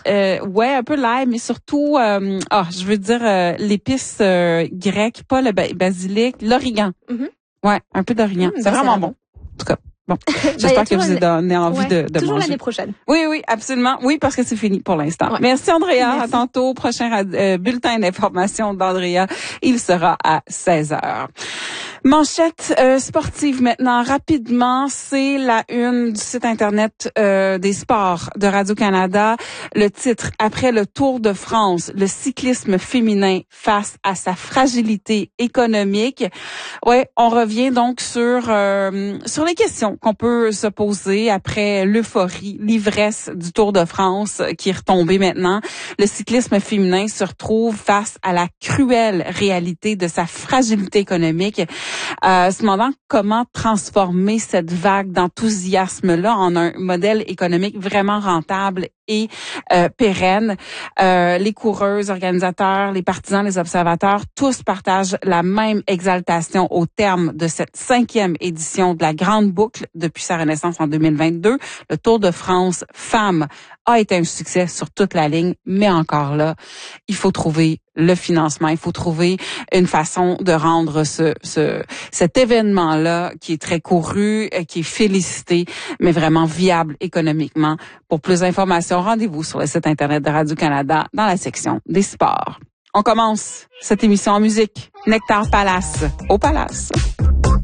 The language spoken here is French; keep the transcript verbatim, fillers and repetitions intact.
Euh, ouais, un peu l'ail, mais surtout, euh, ah, je veux dire euh, l'épice euh, grecque, pas le ba- basilic, l'origan. Mm-hmm. Ouais, un peu d'origan. Mmh, c'est ben, vraiment c'est bon. bon. En tout cas, bon. Ben, J'espère que je vous ai donné envie ouais, de, de toujours manger. l'année prochaine. Oui, oui, absolument. Oui, parce que c'est fini pour l'instant. Ouais. Merci, Andrea. Merci. À tantôt. Prochain euh, bulletin d'information d'Andrea. Il sera à seize heures. Manchette euh, sportive maintenant. Rapidement, c'est la une du site Internet euh, des sports de Radio-Canada. Le titre, après le Tour de France, le cyclisme féminin face à sa fragilité économique. Ouais, on revient donc sur euh, sur les questions qu'on peut se poser après l'euphorie, l'ivresse du Tour de France qui est retombée maintenant. Le cyclisme féminin se retrouve face à la cruelle réalité de sa fragilité économique. Euh, se demandant comment transformer cette vague d'enthousiasme-là en un modèle économique vraiment rentable et euh, pérenne. Euh, les coureuses, organisateurs, les partisans, les observateurs, tous partagent la même exaltation au terme de cette cinquième édition de la Grande Boucle depuis sa renaissance en deux mille vingt-deux. Le Tour de France Femmes a été un succès sur toute la ligne, mais encore là, il faut trouver le financement, il faut trouver une façon de rendre ce, ce cet événement-là qui est très couru, qui est félicité, mais vraiment viable économiquement. Pour plus d'informations, rendez-vous sur le site Internet de Radio-Canada dans la section des sports. On commence cette émission en musique. Nectar Palace, au Palace.